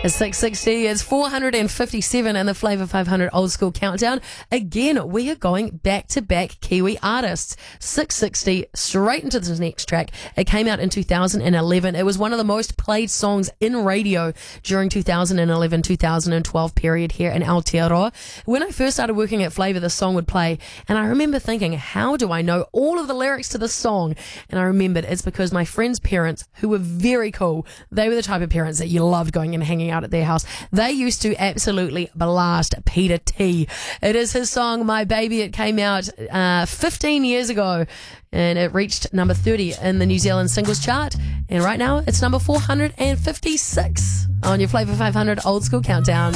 It's 660, it's 457 in the Flavour 500 Old School Countdown. Again, we are going back-to-back Kiwi artists. 660, straight into this next track. It came out in 2011. It was one of the most played songs in radio during 2011-2012 period here in Aotearoa. When I first started working at Flavour, this song would play, and I remember thinking, how do I know all of the lyrics to this song? And I remembered it's because my friend's parents, who were very cool, they were the type of parents that you loved going and hanging out at their house. They used to absolutely blast Peter T. It is his song, My Baby. It came out 15 years ago and it reached number 30 in the New Zealand singles chart. And right now it's number 456 on your Flavour 500 Old School Countdown.